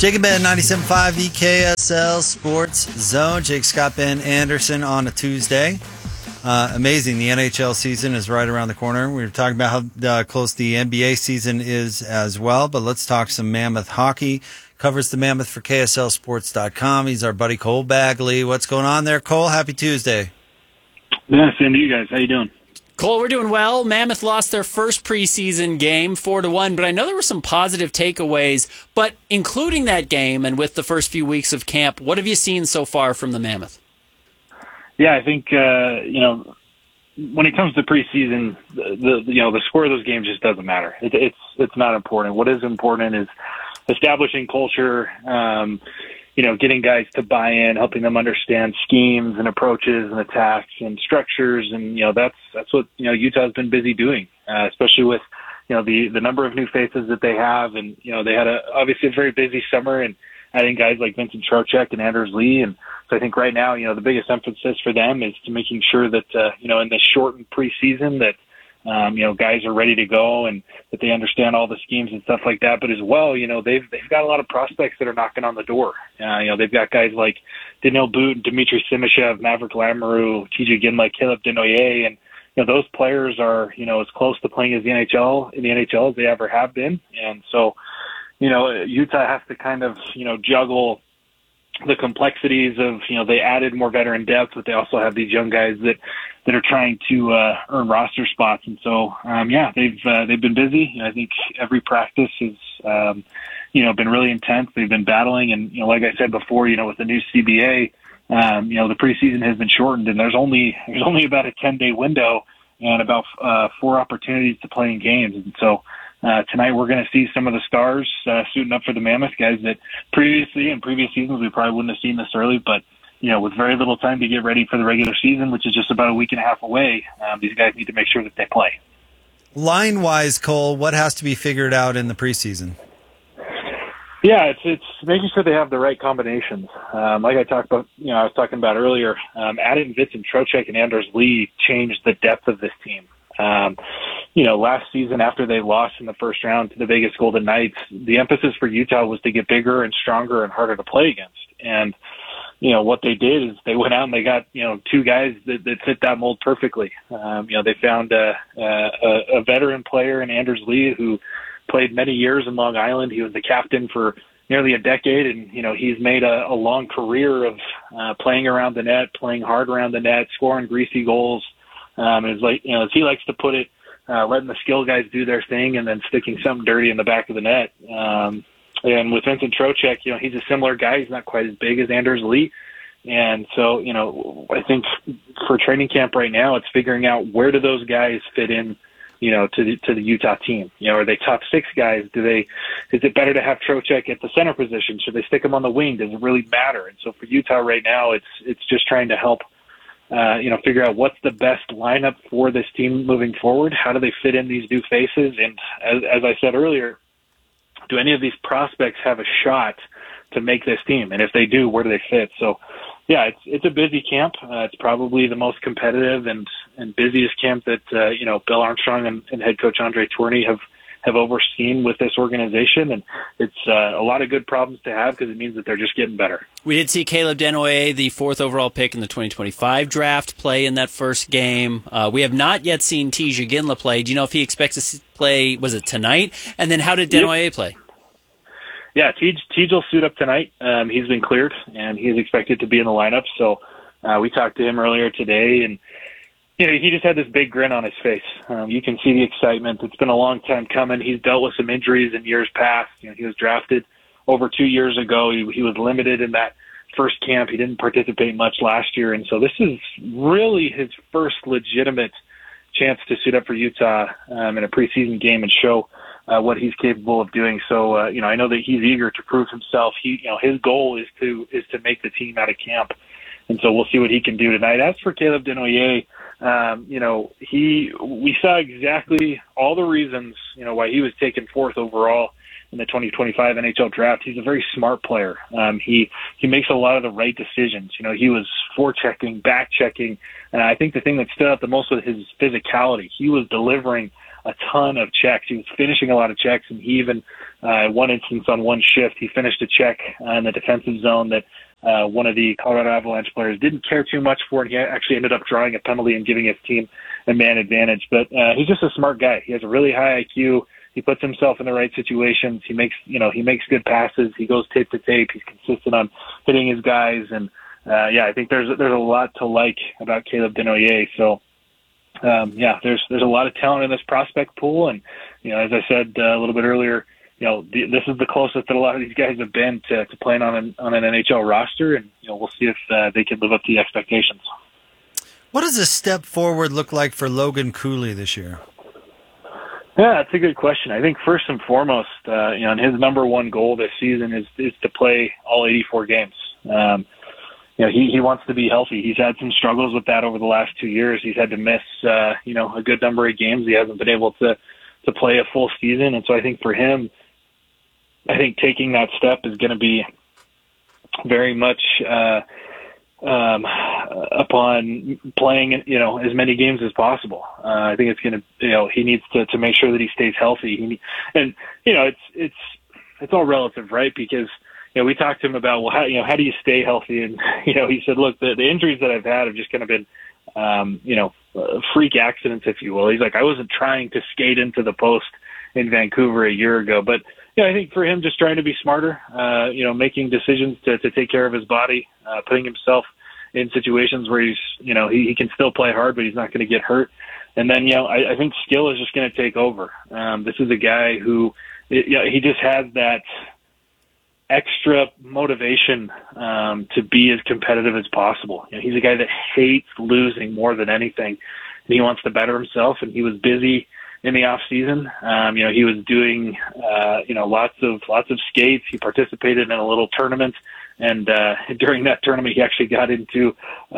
Jacob Ben, 97.5 EKSL Sports Zone. Jake Scott Ben Anderson on a Tuesday. Amazing. The NHL season is right around the corner. We were talking about how close the NBA season is as well, but let's talk some Mammoth hockey. Covers the Mammoth for KSLSports.com. He's our buddy Cole Bagley. What's going on there, Cole? Happy Tuesday. Yeah, same to you guys. How you doing? Cole, we're doing well. Mammoth lost their first preseason game 4-1, but I know there were some positive takeaways. But including that game and with the first few weeks of camp, what have you seen so far from the Mammoth? Yeah, I think when it comes to preseason, the score of those games just doesn't matter. It's not important. What is important is establishing culture. Getting guys to buy in, helping them understand schemes and approaches and attacks and structures, and that's what Utah's been busy doing, especially with the number of new faces that they have, and they had obviously a very busy summer, and adding guys like Vincent Trocheck and Anders Lee, and so I think right now the biggest emphasis for them is to making sure that in this shortened preseason that guys are ready to go and that they understand all the schemes and stuff like that. But as well, they've got a lot of prospects that are knocking on the door. They've got guys like Daniil Boot, Dmitry Simashev, Maverick Lamoureux, TJ Ginla, Caleb Denoyer, and those players are as close to playing as the NHL as they ever have been. And so Utah has to kind of juggle the complexities of they added more veteran depth, but they also have these young guys that are trying to earn roster spots. And so they've been busy. I think every practice has been really intense. They've been battling, and like I said before, with the new CBA, the preseason has been shortened, and there's only about a 10-day window and about 4 opportunities to play in games. And so tonight we're going to see some of the stars suiting up for the Mammoth, guys that previously in previous seasons we probably wouldn't have seen this early, but with very little time to get ready for the regular season, which is just about a week and a half away, these guys need to make sure that they play. Line-wise, Cole, what has to be figured out in the preseason? Yeah, it's making sure they have the right combinations. Like I was talking about earlier, adding Vincent Trocheck and Anders Lee changed the depth of this team. Last season after they lost in the first round to the Vegas Golden Knights, the emphasis for Utah was to get bigger and stronger and harder to play against. And, what they did is they went out and they got, 2 guys that fit that mold perfectly. They found a veteran player in Anders Lee who played many years in Long Island. He was the captain for nearly a decade, and, he's made a long career of playing around the net, playing hard around the net, scoring greasy goals. It's like, as he likes to put it, letting the skill guys do their thing and then sticking something dirty in the back of the net. And with Vincent Trocheck, he's a similar guy. He's not quite as big as Anders Lee. And so, I think for training camp right now, it's figuring out where do those guys fit in, to the Utah team. Are they top 6 guys? Is it better to have Trocheck at the center position? Should they stick him on the wing? Does it really matter? And so for Utah right now, it's just trying to help figure out what's the best lineup for this team moving forward. How do they fit in these new faces? And as I said earlier, do any of these prospects have a shot to make this team? And if they do, where do they fit? So, yeah, it's a busy camp. It's probably the most competitive and busiest camp that, Bill Armstrong and head coach Andre Tourigny have overseen with this organization, and it's a lot of good problems to have because it means that they're just getting better. We did see Caleb Denoyer, the 4th overall pick in the 2025 draft, play in that first game. We have not yet seen TJ Ginla play. Do you know if he expects to play, was it tonight? And then how did Denoyer play? Yeah, Tej will suit up tonight. He's been cleared, and he's expected to be in the lineup. So we talked to him earlier today, and he just had this big grin on his face. You can see the excitement. It's been a long time coming. He's dealt with some injuries in years past. He was drafted over 2 years ago. He was limited in that first camp. He didn't participate much last year, and so this is really his first legitimate chance to suit up for Utah in a preseason game and show what he's capable of doing. So, I know that he's eager to prove himself. His goal is to make the team out of camp. And so we'll see what he can do tonight. As for Caleb Denoyer, we saw exactly all the reasons, why he was taken 4th overall in the 2025 NHL draft. He's a very smart player. He makes a lot of the right decisions. He was forechecking, back checking. And I think the thing that stood out the most was his physicality. He was delivering a ton of checks. He was finishing a lot of checks, and he even, one instance on one shift, he finished a check in the defensive zone that one of the Colorado Avalanche players didn't care too much for, and he actually ended up drawing a penalty and giving his team a man advantage. But he's just a smart guy. He has a really high IQ. He puts himself in the right situations. He makes good passes. He goes tape to tape. He's consistent on hitting his guys, and I think there's a lot to like about Caleb Desnoyers. So there's a lot of talent in this prospect pool, and as I said a little bit earlier, this is the closest that a lot of these guys have been to playing on an NHL roster, and we'll see if they can live up to the expectations. What does a step forward look like for Logan Cooley this year? Yeah, that's a good question. I think first and foremost, and his number one goal this season is to play all 84 games. He wants to be healthy. He's had some struggles with that over the last 2 years. He's had to miss, a good number of games. He hasn't been able to play a full season. And so I think for him, taking that step is going to be very much upon playing, as many games as possible. I think it's going to, he needs to make sure that he stays healthy. It's all relative, right? Because, we talked to him about, well, how do you stay healthy? And, he said, look, the injuries that I've had have just kind of been, freak accidents, if you will. He's like, I wasn't trying to skate into the post in Vancouver a year ago, but I think for him, just trying to be smarter, making decisions to take care of his body, putting himself in situations where he's, he can still play hard, but he's not going to get hurt. And then, I think skill is just going to take over. This is a guy who, he just has that extra motivation to be as competitive as possible. He's a guy that hates losing more than anything, and he wants to better himself. And he was busy in the off season. He was doing lots of skates. He participated in a little tournament, and during that tournament, he actually got into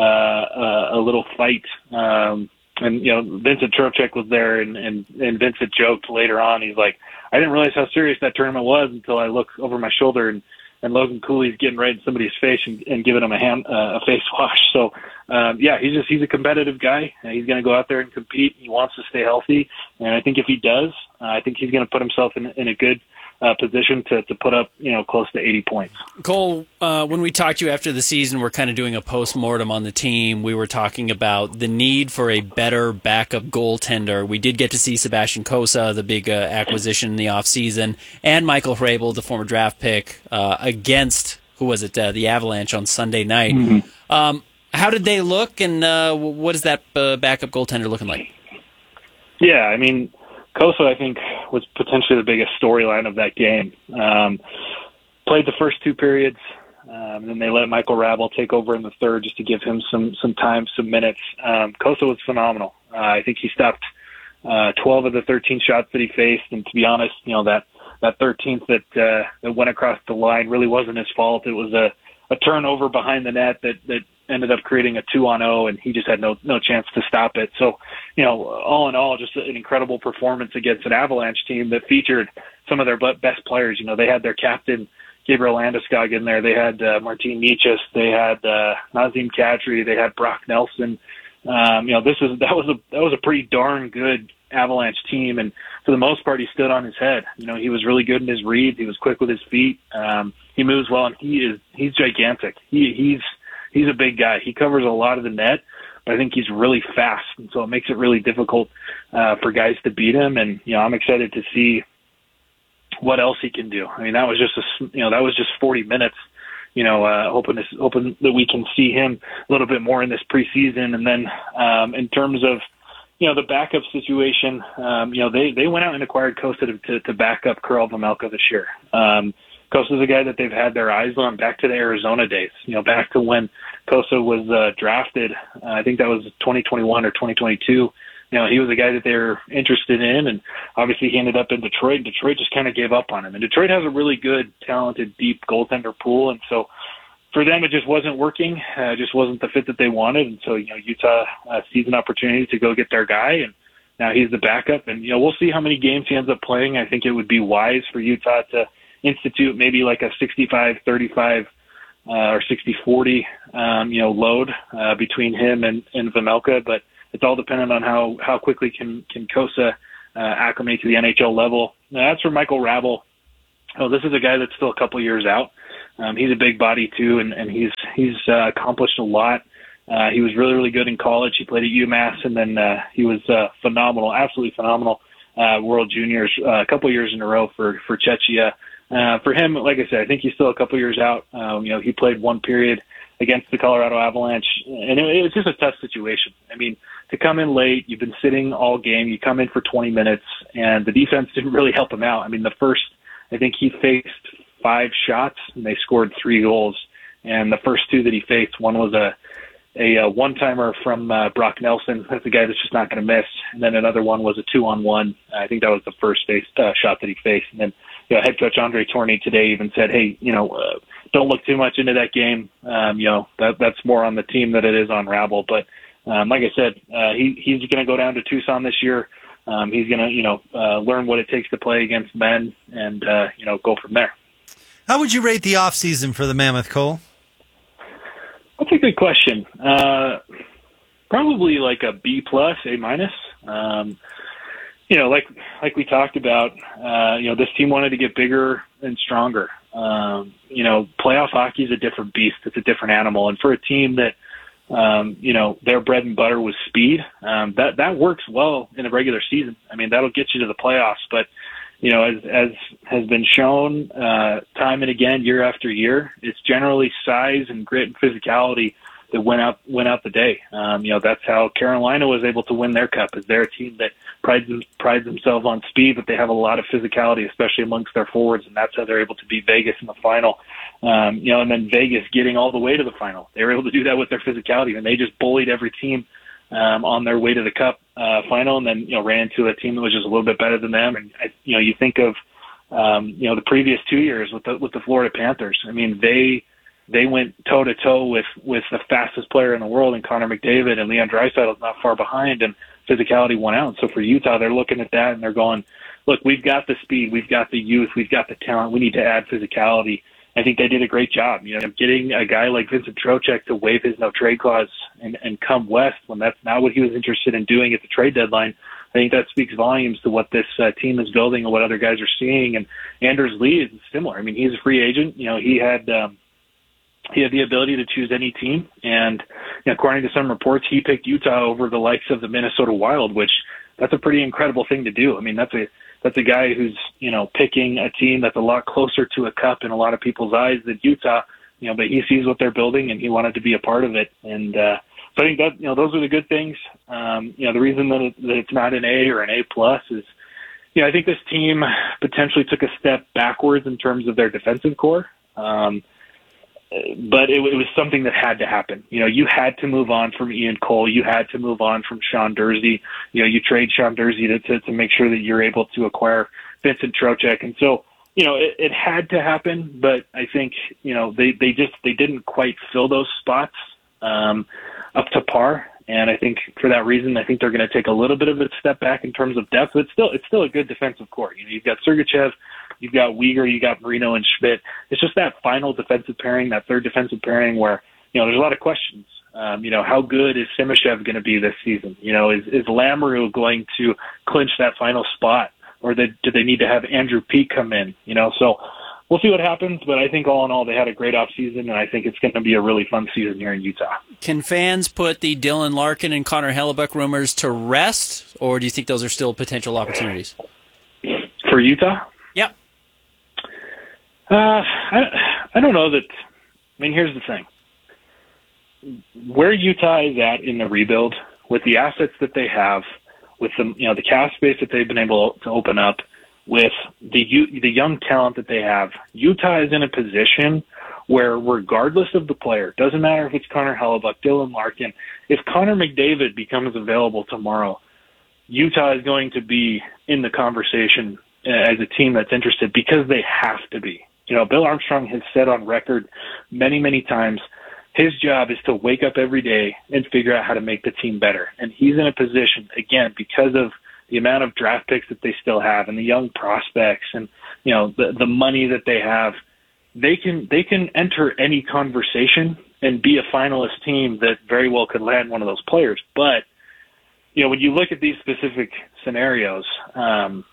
a little fight. And Vincent Trocheck was there, and Vincent joked later on. He's like, I didn't realize how serious that tournament was until I look over my shoulder and Logan Cooley's getting right in somebody's face and giving him a face wash. So, he's a competitive guy. He's going to go out there and compete. He wants to stay healthy. And I think if he does, I think he's going to put himself in a good position to put up, close to 80 points. Cole, when we talked to you after the season, we're kind of doing a post-mortem on the team. We were talking about the need for a better backup goaltender. We did get to see Sebastian Cossa, the big acquisition in the offseason, and Michael Hrabel, the former draft pick, against, the Avalanche on Sunday night. Mm-hmm. How did they look, and what is that backup goaltender looking like? Yeah, I mean, Cossa, I think, was potentially the biggest storyline of that game. Played the first two periods, and then they let Michael Hrabel take over in the third just to give him some time, some minutes. Cossa was phenomenal. I think he stopped 12 of the 13 shots that he faced, and to be honest, that 13th that went across the line really wasn't his fault. It was a turnover behind the net that ended up creating a 2-on-0, and he just had no chance to stop it. So, all in all, just an incredible performance against an Avalanche team that featured some of their best players. They had their captain, Gabriel Landeskog, in there. They had Martin Necas. They had Nazem Kadri. They had Brock Nelson. That was a pretty darn good Avalanche team, and for the most part, he stood on his head. He was really good in his reads. He was quick with his feet. He moves well, and he's gigantic. He's a big guy. He covers a lot of the net, but I think he's really fast, and so it makes it really difficult for guys to beat him. And I'm excited to see what else he can do. I mean, that was just 40 minutes. Hoping that we can see him a little bit more in this preseason. And then in terms of the backup situation, they went out and acquired Cossa to back up Karel Vejmelka this year. Cosa's a guy that they've had their eyes on back to the Arizona days, back to when Cossa was drafted. I think that was 2021 or 2022. He was a guy that they were interested in, and obviously he ended up in Detroit. Detroit just kind of gave up on him. And Detroit has a really good, talented, deep goaltender pool, and so for them it just wasn't working. It just wasn't the fit that they wanted, and so Utah sees an opportunity to go get their guy, and now he's the backup. And we'll see how many games he ends up playing. I think it would be wise for Utah to institute maybe like a 65-35 or 60-40 load between him and Vejmelka, but it's all dependent on how quickly can Cossa acclimate to the NHL level. Now, as for Michael Ravel, this is a guy that's still a couple years out. He's a big body too, and he's accomplished a lot. He was really, really good in college. He played at UMass, and then he was phenomenal, absolutely phenomenal World Juniors a couple years in a row for Czechia. For him, like I said, I think he's still a couple years out. He played one period against the Colorado Avalanche, and it was just a tough situation. I mean, to come in late, you've been sitting all game, you come in for 20 minutes, and the defense didn't really help him out. I mean, I think he faced 5 shots, and they scored 3 goals. And the first 2 that he faced, one was a one-timer from Brock Nelson. That's a guy that's just not going to miss. And then another one was a 2-on-1. I think that was the first shot that he faced. And then head coach Andre Tourny today even said, hey, don't look too much into that game. That's more on the team than it is on Ravel. But like I said, he's going to go down to Tucson this year. He's going to, learn what it takes to play against men and, go from there. How would you rate the offseason for the Mammoth, Cole? That's a good question. Probably like a B+, A-. Like we talked about, this team wanted to get bigger and stronger. Playoff hockey is a different beast. It's a different animal. And for a team that, their bread and butter was speed, that works well in the regular season. I mean, that'll get you to the playoffs. But, as has been shown time and again, year after year, it's generally size and grit and physicality that went out the day. That's how Carolina was able to win their cup. Is they're a team that prides themselves on speed, but they have a lot of physicality, especially amongst their forwards, and that's how they're able to beat Vegas in the final. And then Vegas getting all the way to the final. They were able to do that with their physicality, and they just bullied every team on their way to the cup final, and then ran into a team that was just a little bit better than them. And you think of the previous 2 years with the Florida Panthers. I mean, they went toe to toe with the fastest player in the world in Connor McDavid, and Leon Draisaitl is not far behind, and physicality won out. So for Utah, they're looking at that and they're going, look, we've got the speed, we've got the youth, we've got the talent. We need to add physicality. I think they did a great job, getting a guy like Vincent Trocheck to waive his no-trade clause and come west when that's not what he was interested in doing at the trade deadline. I think that speaks volumes to what this team is building and what other guys are seeing. And Anders Lee is similar. I mean, he's a free agent. He had the ability to choose any team. And according to some reports, he picked Utah over the likes of the Minnesota Wild, which that's a pretty incredible thing to do. I mean, that's a guy who's, picking a team that's a lot closer to a cup in a lot of people's eyes than Utah, but he sees what they're building and he wanted to be a part of it. And so I think that, those are the good things. The reason that it's not an A or an A+ is, I think this team potentially took a step backwards in terms of their defensive core. But it was something that had to happen. You had to move on from Ian Cole. You had to move on from Sean Durzi. You trade Sean Durzi to make sure that you're able to acquire Vincent Trocheck. And so, it had to happen, but I think, they didn't quite fill those spots up to par. And I think for that reason, I think they're going to take a little bit of a step back in terms of depth. But it's still a good defensive core. You've got Sergachev, you've got Weegar, you got Marino and Schmidt. It's just that final defensive pairing, that third defensive pairing where, there's a lot of questions. How good is Simashev going to be this season? Is Lamoureux going to clinch that final spot? Or do they need to have Andrew Peeke come in? So we'll see what happens. But I think all in all, they had a great offseason, and I think it's going to be a really fun season here in Utah. Can fans put the Dylan Larkin and Connor Hellebuyck rumors to rest, or do you think those are still potential opportunities? For Utah? Yep. I don't know that. I mean, here's the thing. Where Utah is at in the rebuild, with the assets that they have, with the cap space that they've been able to open up, with the young talent that they have, Utah is in a position where, regardless of the player, doesn't matter if it's Connor Hellebuyck, Dylan Larkin, if Connor McDavid becomes available tomorrow, Utah is going to be in the conversation as a team that's interested because they have to be. Bill Armstrong has said on record many, many times, his job is to wake up every day and figure out how to make the team better. And he's in a position, again, because of the amount of draft picks that they still have and the young prospects and, the money that they have, they can enter any conversation and be a finalist team that very well could land one of those players. But, when you look at these specific scenarios, and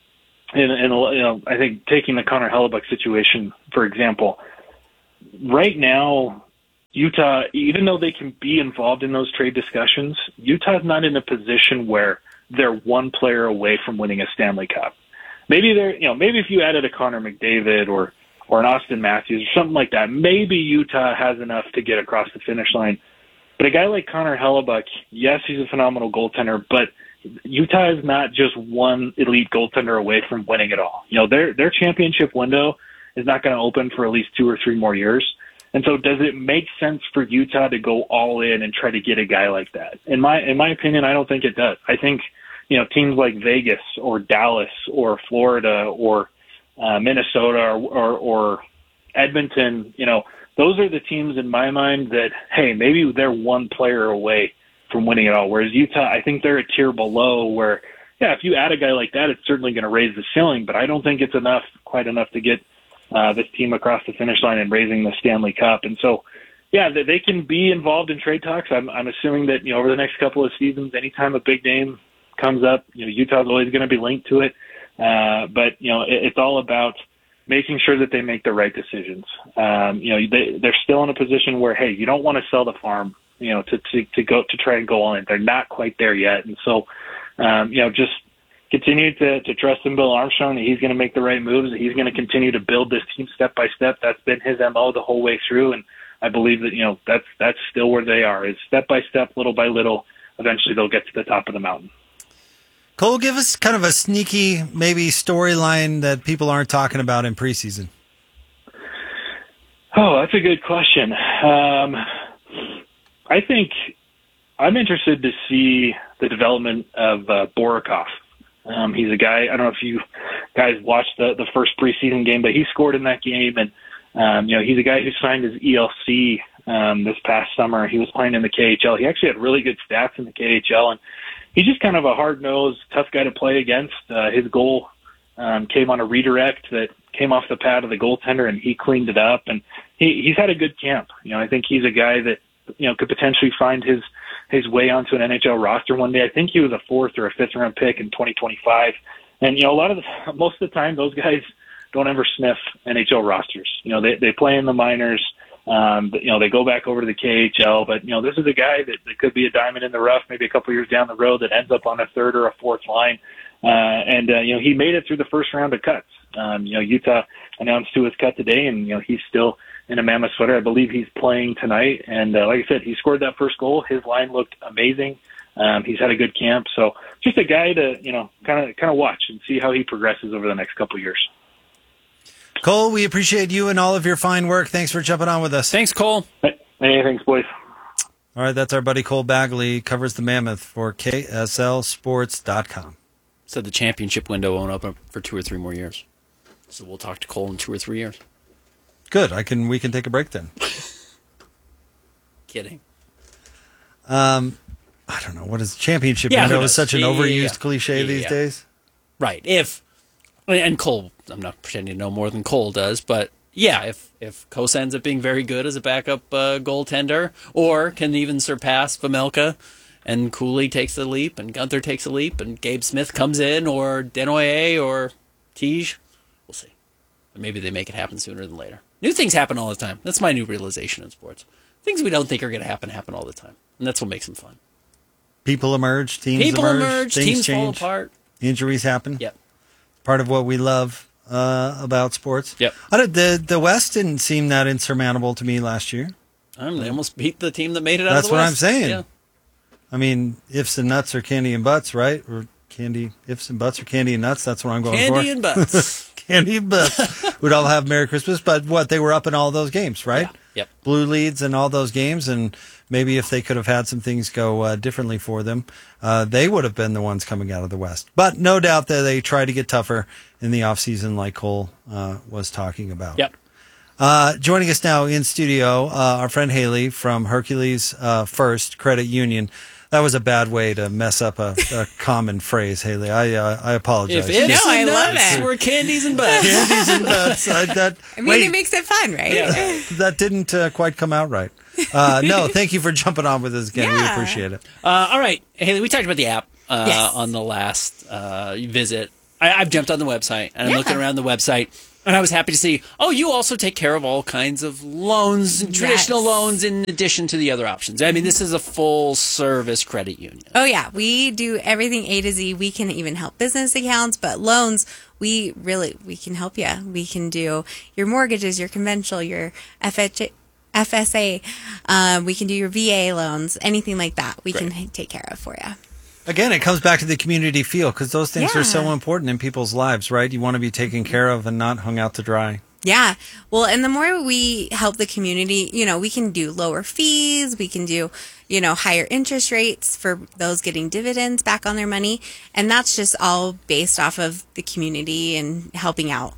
I think taking the Connor Hellebuyck situation, for example, right now, Utah, even though they can be involved in those trade discussions, Utah's not in a position where they're one player away from winning a Stanley Cup. Maybe maybe if you added a Connor McDavid or an Austin Matthews or something like that, maybe Utah has enough to get across the finish line. But a guy like Connor Hellebuyck, yes, he's a phenomenal goaltender, but Utah is not just one elite goaltender away from winning it all. Their championship window is not going to open for at least 2 or 3 more years. And so does it make sense for Utah to go all in and try to get a guy like that? In my opinion, I don't think it does. I think, teams like Vegas or Dallas or Florida or Minnesota or Edmonton, those are the teams in my mind that, hey, maybe they're one player away from winning it all. Whereas Utah, I think they're a tier below where, yeah, if you add a guy like that, it's certainly going to raise the ceiling, but I don't think it's quite enough to get this team across the finish line and raising the Stanley Cup. And so, yeah, they can be involved in trade talks. I'm assuming that, over the next couple of seasons, anytime a big name comes up, Utah's always going to be linked to it. But it's all about making sure that they make the right decisions. They're still in a position where, hey, you don't want to sell the farm, to try and go on it. They're not quite there yet. And so, just continue to trust in Bill Armstrong that he's going to make the right moves, that he's going to continue to build this team step by step. That's been his MO the whole way through. And I believe that, that's still where they are, is step by step, little by little. Eventually they'll get to the top of the mountain. Cole, give us kind of a sneaky, maybe storyline that people aren't talking about in preseason. Oh, that's a good question. I think I'm interested to see the development of Borikov. He's a guy, I don't know if you guys watched the first preseason game, but he scored in that game. And, he's a guy who signed his ELC this past summer. He was playing in the KHL. He actually had really good stats in the KHL. And he's just kind of a hard-nosed, tough guy to play against. His goal came on a redirect that came off the pad of the goaltender, and he cleaned it up. And he's had a good camp. I think he's a guy that, could potentially find his way onto an NHL roster one day. I think he was a 4th or a 5th round pick in 2025. And, most of the time, those guys don't ever sniff NHL rosters. They play in the minors. They go back over to the KHL, but, this is a guy that could be a diamond in the rough, maybe a couple years down the road, that ends up on a 3rd or a 4th line. He made it through the first round of cuts. Utah announced who was cut today, and, he's still in a Mammoth sweater. I believe he's playing tonight. And like I said, he scored that first goal. His line looked amazing. He's had a good camp. So just a guy to, kind of watch and see how he progresses over the next couple of years. Cole, we appreciate you and all of your fine work. Thanks for jumping on with us. Thanks, Cole. Hey, thanks, boys. All right, that's our buddy Cole Bagley, covers the Mammoth for KSLSports.com. Said the championship window won't open for 2 or 3 more years. So we'll talk to Cole in 2 or 3 years. Good. We can take a break then. Kidding. I don't know. What is championship window? Is such an overused cliche these days. Right. And Cole, I'm not pretending to know more than Cole does, but yeah, if Kosa ends up being very good as a backup goaltender, or can even surpass Vejmelka, and Cooley takes the leap, and Gunther takes a leap, and Gabe Smith comes in, or Desnoyers, or Tige, we'll see. But maybe they make it happen sooner than later. New things happen all the time. That's my new realization in sports. Things we don't think are going to happen all the time. And that's what makes them fun. People emerge, teams emerge, teams change, fall apart. Injuries happen. Yep. Part of what we love about sports. Yep. The West didn't seem that insurmountable to me last year. They almost beat the team that made it out That's of the West. That's what I'm saying. Yeah. I mean, ifs and nuts are candy and butts, right? Or ifs and butts are candy and nuts. That's what I'm going for. Candy and butts. Candy and butts. We'd all have Merry Christmas, but they were up in all those games, right? Yeah. Yep. Blue leads in all those games, and maybe if they could have had some things go differently for them, they would have been the ones coming out of the West. But no doubt that they try to get tougher in the offseason like Cole was talking about. Yep. Joining us now in studio, our friend Haley from Hercules First Credit Union. That was a bad way to mess up a common phrase, Haley. I apologize. If No, I love nuts it. were candies and butts. Candies and nuts. It makes it fun, right? Yeah. That didn't quite come out right. No, thank you for jumping on with us again. We Yeah. appreciate it. All right, Haley, we talked about the app Yes. on the last visit. I've jumped on the website, and I'm Yeah. looking around the website, and I was happy to see, you also take care of all kinds of loans, traditional Yes. loans, in addition to the other options. I mean, this is a full-service credit union. Oh, yeah. We do everything A to Z. We can even help business accounts, but loans, we can help you. We can do your mortgages, your conventional, your FSA. We can do your VA loans, anything like that. We can take care of for you. Again, it comes back to the community feel because those things are so Yeah. important in people's lives, right? You want to be taken care of and not hung out to dry. Yeah. Well, and the more we help the community, we can do lower fees. We can do, higher interest rates for those getting dividends back on their money. And that's just all based off of the community and helping out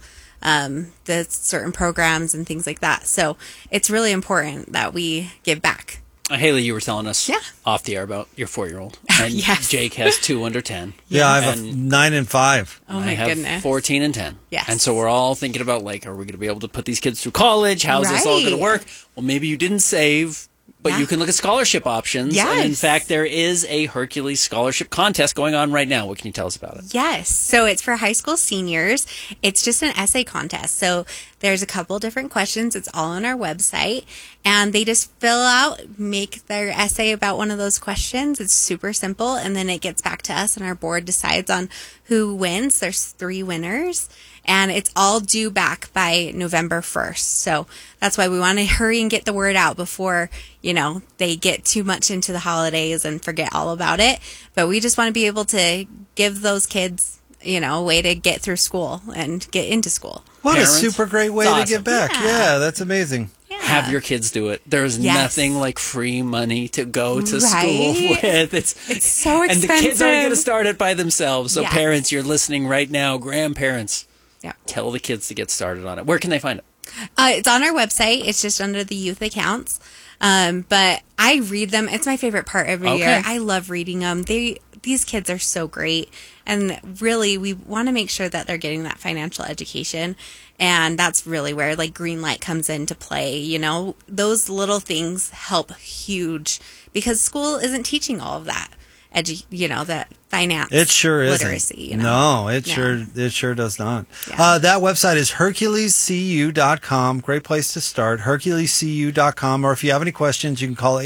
the certain programs and things like that. So it's really important that we give back. Haley, you were telling us Yeah. off the air about your 4-year-old. And Yes. Jake has 2 under 10. Yeah, I have a And 9 and 5. Oh, I my have goodness. 14 and 10. Yes. And so we're all thinking about, are we going to be able to put these kids through college? How's this all going to Right. work? Well, maybe you didn't save, but Yeah. you can look at scholarship options. And in Yes. fact, there is a Hercules scholarship contest going on right now. What can you tell us about it? Yes. So it's for high school seniors. It's just an essay contest. So there's a couple different questions. It's all on our website. And they just fill out, make their essay about one of those questions. It's super simple. And then it gets back to us, and our board decides on who wins. There's 3 winners. And it's all due back by November 1st. So that's why we want to hurry and get the word out before, they get too much into the holidays and forget all about it. But we just want to be able to give those kids, a way to get through school and get into school. What Parents? a super great way It's to awesome. give back. Yeah. Yeah, that's amazing. Yeah. Have your kids do it. There's Yes. nothing like free money to go to Right? school with. It's so And the kids aren't going to expensive. start it by themselves. So Yes. parents, you're listening right now, grandparents, Yeah. tell the kids to get started on it. Where can they find it? It's on our website. It's just under the youth accounts. But I read them. It's my favorite part every Okay. year. I love reading them. These kids are so great. And really, we want to make sure that they're getting that financial education. And that's really where Green Light comes into play. Those little things help huge because school isn't teaching all of that. That finance. It sure isn't. literacy. No, it Yeah. sure does not. Yeah. That website is HerculesCU.com. Great place to start. HerculesCU.com. Or if you have any questions, you can call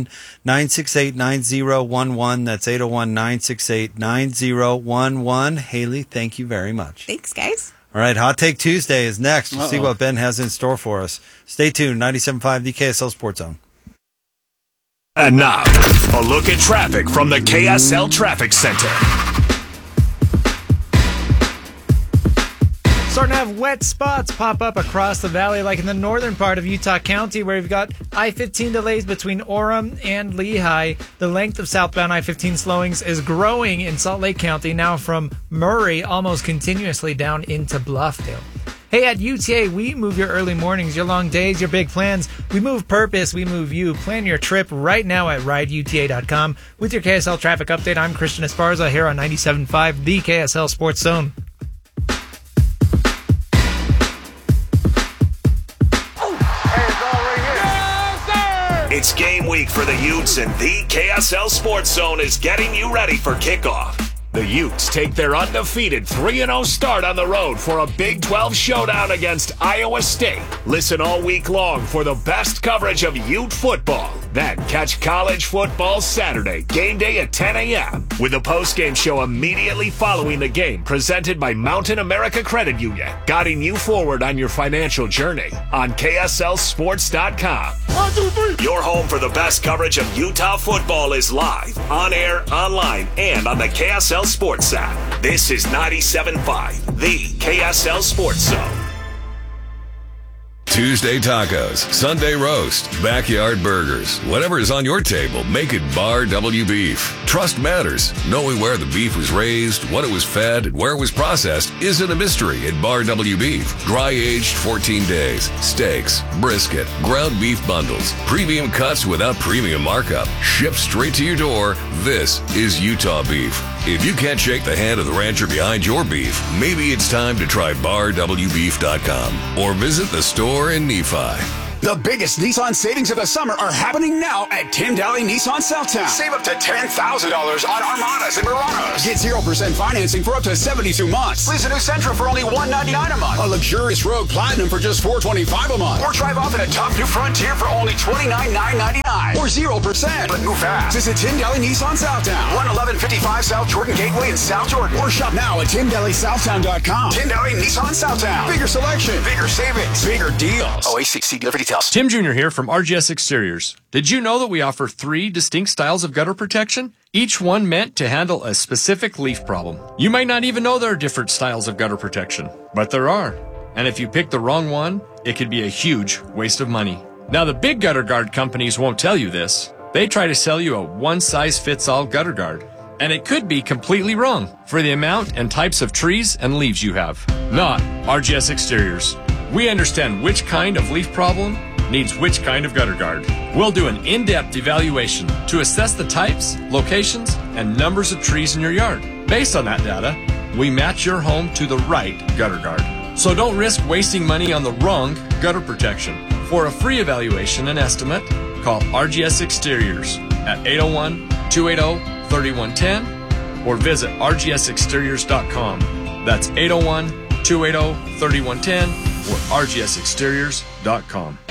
801-968-9011. That's 801-968-9011. Haley, thank you very much. Thanks, guys. All right, Hot Take Tuesday is next. We'll see Uh-oh. what Ben has in store for us. Stay tuned. 97.5, the KSL Sports Zone. And now, a look at traffic from the KSL Traffic Center. Starting to have wet spots pop up across the valley, like in the northern part of Utah County, where you've got I-15 delays between Orem and Lehigh. The length of southbound I-15 slowings is growing in Salt Lake County, now from Murray almost continuously down into Bluffdale. Hey, at UTA, we move your early mornings, your long days, your big plans. We move purpose, we move you. Plan your trip right now at rideuta.com. With your KSL traffic update, I'm Christian Esparza here on 97.5, the KSL Sports Zone. It's game week for the Utes, and the KSL Sports Zone is getting you ready for kickoff. The Utes take their undefeated 3-0 start on the road for a Big 12 showdown against Iowa State. Listen all week long for the best coverage of Ute football. Then catch college football Saturday, game day at 10 a.m. with a postgame show immediately following the game, presented by Mountain America Credit Union, guiding you forward on your financial journey on KSLSports.com. 1, 2, 3. Your home for the best coverage of Utah football is live, on air, online, and on the KSL Sports app. This is 97.5, the KSL Sports Zone. Tuesday tacos, Sunday roast, backyard burgers. Whatever is on your table, make it Bar W Beef. Trust matters. Knowing where the beef was raised, what it was fed, and where it was processed isn't a mystery at Bar W Beef. Dry aged 14 days. Steaks, brisket, ground beef bundles, premium cuts without premium markup. Shipped straight to your door. This is Utah beef. If you can't shake the hand of the rancher behind your beef, maybe it's time to try BarWBeef.com or visit the store in Nephi. The biggest Nissan savings of the summer are happening now at Tim Daly Nissan Southtown. Save up to $10,000 on Armadas and Muranos. Get 0% financing for up to 72 months. Lease a new Sentra for only $199 a month. A luxurious Rogue Platinum for just $425 a month. Or drive off in a top new Frontier for only $29,999. Or 0%. But move fast. Visit Tim Daly Nissan Southtown. 11155 South Jordan Gateway in South Jordan. Or shop now at TimDalySouthtown.com. Tim Daly Nissan Southtown. Bigger selection. Bigger savings. Bigger deals. OACC dealer for details. Tim Jr. here from RGS Exteriors. Did you know that we offer 3 distinct styles of gutter protection? Each one meant to handle a specific leaf problem. You might not even know there are different styles of gutter protection, but there are. And if you pick the wrong one, it could be a huge waste of money. Now, the big gutter guard companies won't tell you this. They try to sell you a one-size-fits-all gutter guard. And it could be completely wrong for the amount and types of trees and leaves you have. Not RGS Exteriors. We understand which kind of leaf problem needs which kind of gutter guard. We'll do an in-depth evaluation to assess the types, locations, and numbers of trees in your yard. Based on that data, we match your home to the right gutter guard. So don't risk wasting money on the wrong gutter protection. For a free evaluation and estimate, call RGS Exteriors at 801-280-3110 or visit rgsexteriors.com. That's 801-280-3110 or rgsexteriors.com.